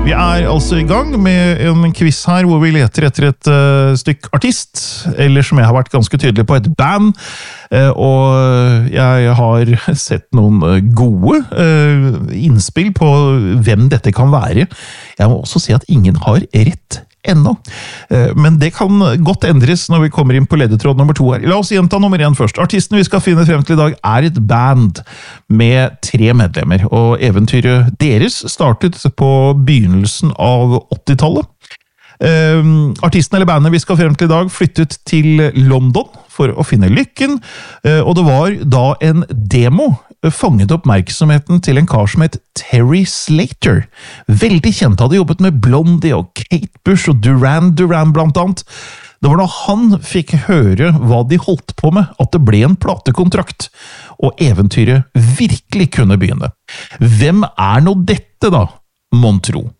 Vi altså I gang med en quiz her hvor vi leter etter et stykk artist, eller som jeg har vært ganske tydelig på, et band. Og jeg har sett noen gode innspill på hvem dette kan være. Jeg må også si at ingen har rett ennå. Men det kan godt endres når vi kommer inn på ledetråd nummer 2 her. La oss gjenta nummer 1 først. Artisten vi skal finne frem til I dag et band med 3 medlemmer, og eventyret deres startet på begynnelsen av 80-tallet. Artisten eller bandet vi skal frem til I dag flyttet til London for å finne lykken, og det var da en demo fanget oppmerksomheten til en kar som het Terry Slater. Veldig kjent, hadde jobbet med Blondie og Kate Bush og Duran Duran blant annet. Det var da han fikk høre hva de holdt på med, at det ble en platekontrakt, og eventyret virkelig kunne begynne. Hvem nå dette da, mon tro?